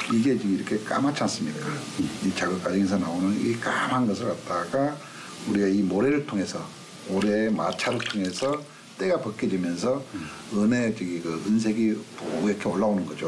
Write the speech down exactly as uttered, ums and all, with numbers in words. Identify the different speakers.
Speaker 1: 이게 지금 이렇게 까맣지 않습니까? 이 작업 과정에서 나오는 이 까만 것을 갖다가 우리가 이 모래를 통해서 모래의 마찰을 통해서 때가 벗겨지면서 은의 저기 그 은색이 부옇게 올라오는 거죠.